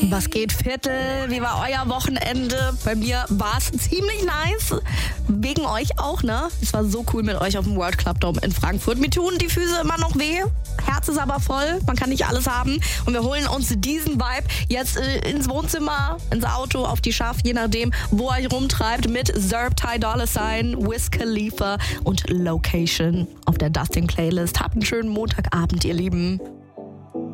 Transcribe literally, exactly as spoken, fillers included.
Was geht, Viertel? Wie war euer Wochenende? Bei mir war es ziemlich nice. Wegen euch auch, ne? Es war so cool mit euch auf dem World Club Dome in Frankfurt. Mir tun die Füße immer noch weh. Herz ist aber voll. Man kann nicht alles haben. Und wir holen uns diesen Vibe jetzt äh, ins Wohnzimmer, ins Auto, auf die Schaft, je nachdem, wo ihr rumtreibt, mit Zerb, Ty Dolla Sign, Wiz Khalifa und Location auf der Dustin Playlist. Habt einen schönen Montagabend, ihr Lieben.